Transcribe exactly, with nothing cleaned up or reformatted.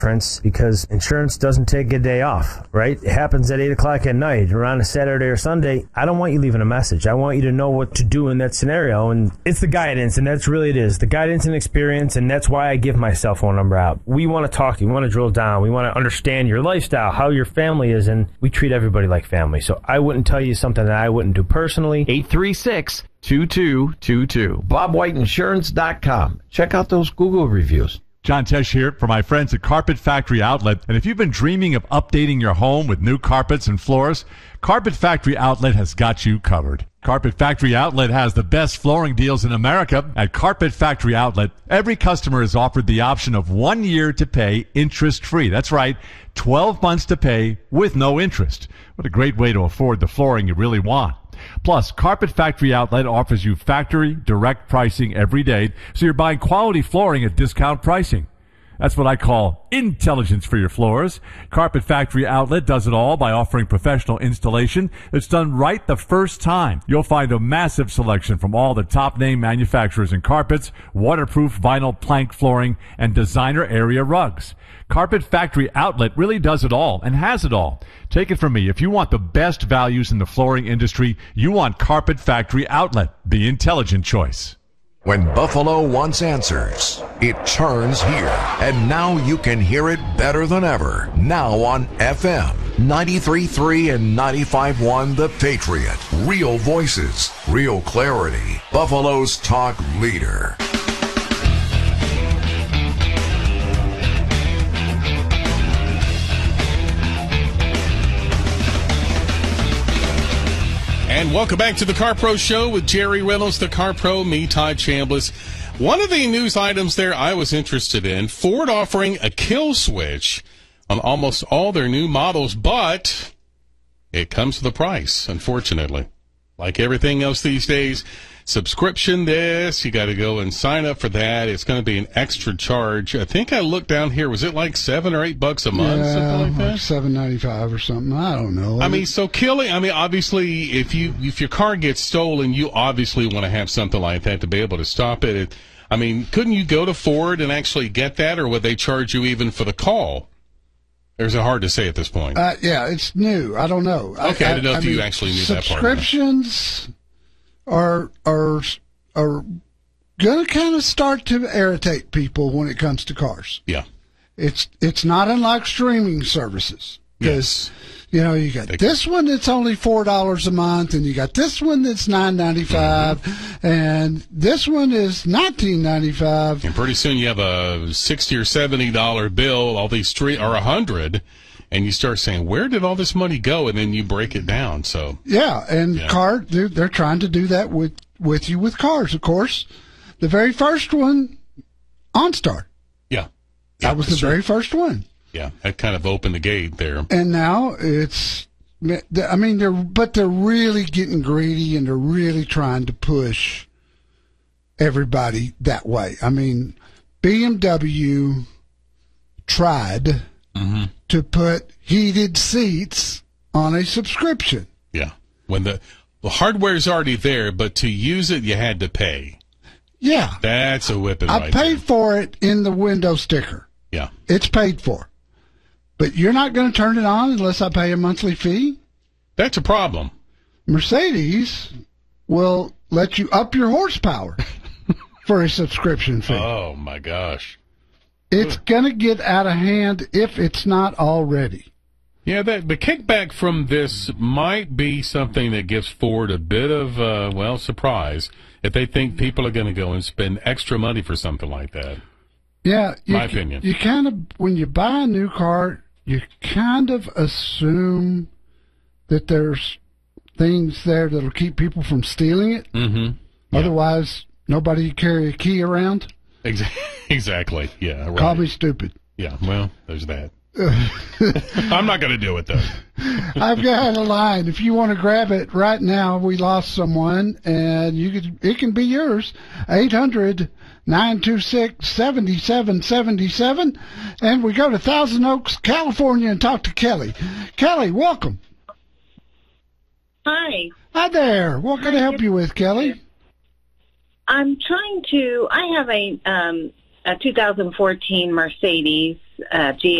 Prince, because insurance doesn't take a day off, right? It happens at eight o'clock at night or on a Saturday or Sunday. I don't want you leaving a message. I want you to know what to do in that scenario, and it's the guidance, and that's really it is. The guidance and experience, and that's why I give my cell phone number out. We want to talk to you. We want to drill down. We want to understand your lifestyle, how your family is, and we treat everybody like family. So I wouldn't tell you something that I wouldn't do personally. eight three six, two two two two. bob white insurance dot com. Check out those Google reviews. John Tesh here for my friends at Carpet Factory Outlet. And if you've been dreaming of updating your home with new carpets and floors, Carpet Factory Outlet has got you covered. Carpet Factory Outlet has the best flooring deals in America. At Carpet Factory Outlet, every customer is offered the option of one year to pay interest-free. That's right, twelve months to pay with no interest. What a great way to afford the flooring you really want. Plus, Carpet Factory Outlet offers you factory direct pricing every day, so you're buying quality flooring at discount pricing. That's what I call intelligence for your floors. Carpet Factory Outlet does it all by offering professional installation that's done right the first time. You'll find a massive selection from all the top-name manufacturers in carpets, waterproof vinyl plank flooring, and designer area rugs. Carpet Factory Outlet really does it all and has it all. Take it from me. If you want the best values in the flooring industry, you want Carpet Factory Outlet, the intelligent choice. When Buffalo wants answers, it turns here. And now you can hear it better than ever. Now on F M ninety-three point three and ninety-five point one The Patriot. Real voices, real clarity. Buffalo's talk leader. And welcome back to the Car Pro Show with Jerry Reynolds, the Car Pro, me, Todd Chambliss. One of the news items there I was interested in, Ford offering a kill switch on almost all their new models, but it comes with a price, unfortunately. Like everything else these days, subscription this, you got to go and sign up for that. It's going to be an extra charge. I think I looked down here. Was it like seven or eight bucks a month? Yeah, something like that? like seven ninety-five or something. I don't know. I mean, so killing, I mean, obviously, if you if your car gets stolen, you obviously want to have something like that to be able to stop it. it. I mean, couldn't you go to Ford and actually get that, or would they charge you even for the call? Or is it hard to say at this point? Uh, yeah, it's new. I don't know. Okay, I, I didn't know I if you mean, actually knew that part. Subscriptions are are are going to kind of start to irritate people when it comes to cars. Yeah, it's it's not unlike streaming services because yes. you know you got they this one that's only four dollars a month, and you got this one that's nine ninety five, mm-hmm. and this one is nineteen ninety five. And pretty soon you have a sixty or seventy dollar bill, all these three or a hundred. And you start saying, where did all this money go? And then you break it down. So yeah, and yeah. car they're, they're trying to do that with, with you with cars, of course. The very first one, OnStar. Yeah. That yeah, was the true. very first one. Yeah, that kind of opened the gate there. And now it's, I mean, they're, but they're really getting greedy and they're really trying to push everybody that way. I mean, B M W tried mm-hmm. to put heated seats on a subscription. Yeah. When the, the hardware's already there, but to use it, you had to pay. Yeah. That's a whipping I right paid there. for it in the window sticker. Yeah. It's paid for. But you're not going to turn it on unless I pay a monthly fee? That's a problem. Mercedes will let you up your horsepower for a subscription fee. Oh, my gosh. It's going to get out of hand if it's not already. Yeah, that, the kickback from this might be something that gives Ford a bit of, uh, well, surprise if they think people are going to go and spend extra money for something like that. Yeah. You, My opinion. You kind of, when you buy a new car, you kind of assume that there's things there that'll keep people from stealing it. Mm-hmm. Yeah. Otherwise, nobody would carry a key around. Exactly. Yeah. Right. Call me stupid. Yeah. Well, there's that. I'm not going to do it, though. I've got a line. If you want to grab it right now, we lost someone, and you could. It can be yours. eight hundred, nine two six, seven seven seven seven. And we go to Thousand Oaks, California, and talk to Kelly. Kelly, welcome. Hi. Hi there. What can I help you with, Kelly? I'm trying to. I have a um, a two thousand fourteen Mercedes uh, G